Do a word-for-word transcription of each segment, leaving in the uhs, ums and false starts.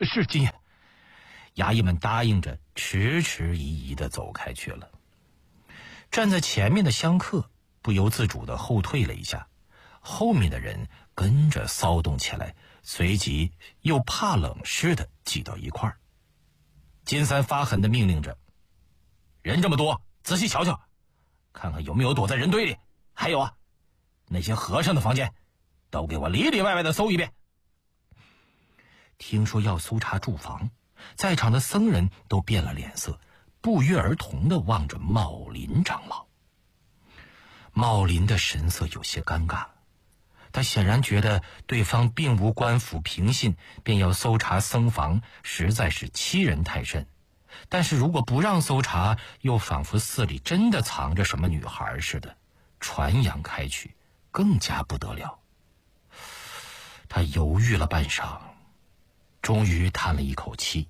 是金爷。衙役们答应着，迟迟疑疑地走开去了。站在前面的香客不由自主地后退了一下，后面的人跟着骚动起来，随即又怕冷似的挤到一块儿。金三发狠地命令着：人这么多，仔细瞧瞧，看看有没有躲在人堆里。还有啊，那些和尚的房间都给我里里外外的搜一遍。听说要搜查住房，在场的僧人都变了脸色，不约而同地望着茂林长老。茂林的神色有些尴尬，他显然觉得对方并无官府凭信，便要搜查僧房，实在是欺人太甚。但是如果不让搜查，又仿佛寺里真的藏着什么女孩似的，传扬开去更加不得了。他犹豫了半晌，终于叹了一口气：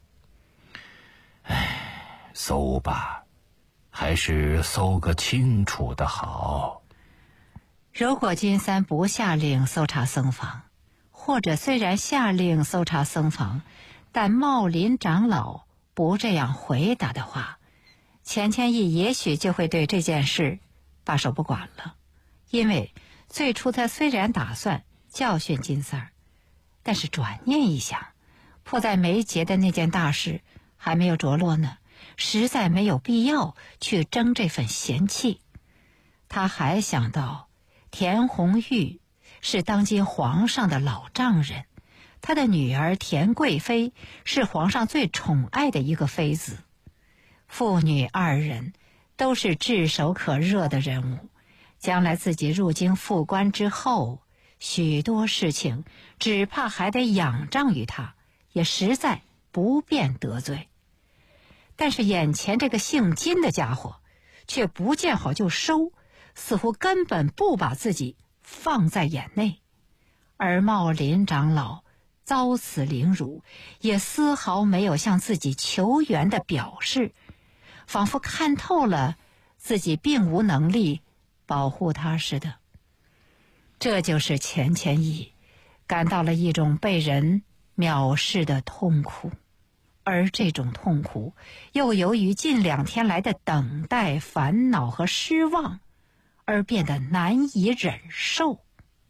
唉，搜吧，还是搜个清楚的好。 如果金三不下令搜查僧房，或者虽然下令搜查僧房，但茂林长老不这样回答的话，钱谦益也许就会对这件事罢手不管了。因为最初他虽然打算教训金三儿，但是转念一想，迫在眉睫的那件大事还没有着落呢，实在没有必要去争这份嫌气。他还想到田红玉是当今皇上的老丈人，他的女儿田贵妃是皇上最宠爱的一个妃子，父女二人都是炙手可热的人物，将来自己入京复官之后，许多事情只怕还得仰仗于他，也实在不便得罪。但是眼前这个姓金的家伙却不见好就收，似乎根本不把自己放在眼内。而茂林长老遭此凌辱，也丝毫没有向自己求援的表示，仿佛看透了自己并无能力保护他似的。这就是钱谦益感到了一种被人藐视的痛苦，而这种痛苦又由于近两天来的等待、烦恼和失望而变得难以忍受。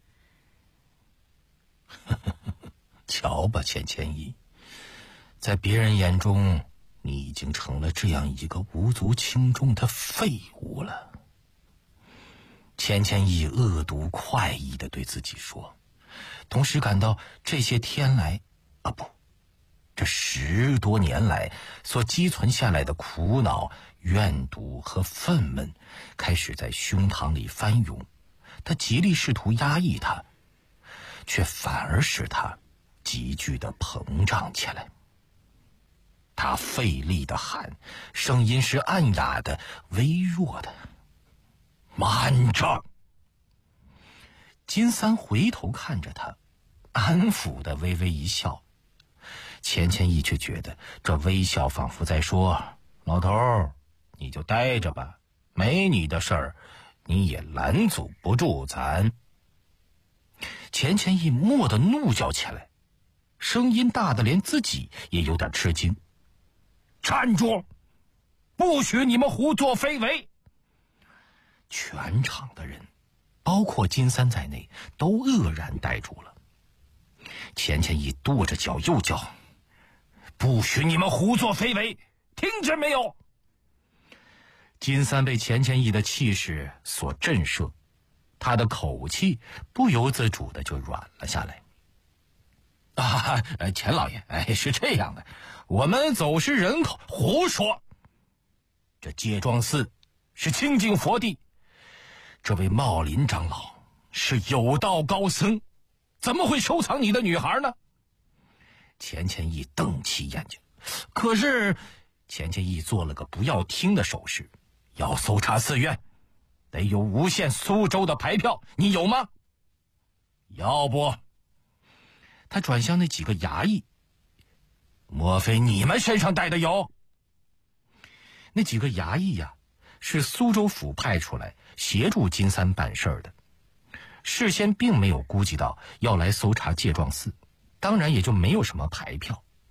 瞧吧，钱谦益，在别人眼中，你已经成了这样一个无足轻重的废物了。钱谦益恶毒快意地对自己说，同时感到这些天来啊不这十多年来所积存下来的苦恼、怨毒和愤懑开始在胸膛里翻涌。他极力试图压抑它，却反而使它急剧地膨胀起来。他费力地喊，声音是暗哑的、微弱的。慢着！金三回头看着他，安抚地微微一笑。钱谦益却觉得这微笑仿佛在说，老头儿，你就待着吧，没你的事儿，你也拦阻不住咱。钱谦益蓦地怒叫起来，声音大得连自己也有点吃惊。站住！不许你们胡作非为！全场的人，包括金三在内，都愕然呆住了。钱谦益跺着脚又叫，不许你们胡作非为，听见没有？金三被钱谦益的气势所震慑，他的口气不由自主的就软了下来。啊，钱老爷，哎，是这样的，我们走失人口。胡说！这戒庄寺是清净佛地，这位茂林长老是有道高僧，怎么会收藏你的女孩呢？钱谦益瞪起眼睛，可是钱谦益做了个不要听的手势，要搜查寺院，得有无限苏州的牌票，你有吗？要不？他转向那几个衙役，莫非你们身上带的有？那几个衙役呀、啊，是苏州府派出来协助金三办事的，事先并没有估计到要来搜查戒庄寺，当然也就没有什么牌票。